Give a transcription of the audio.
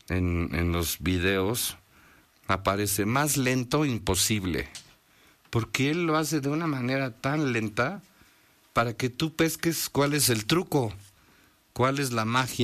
en los videos, aparece más lento imposible. Porque él lo hace de una manera tan lenta para que tú pesques cuál es el truco, cuál es la magia